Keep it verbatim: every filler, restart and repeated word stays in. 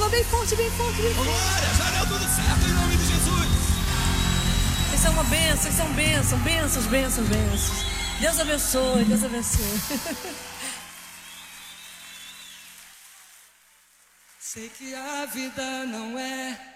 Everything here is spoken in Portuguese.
Alô, bem forte, bem forte, bem forte. Glória, já deu tudo certo em nome de Jesus. Vocês são uma bênção, vocês são bênçãos, bênçãos, bênçãos, bênçãos. Deus abençoe, Deus abençoe. Sei que a vida não é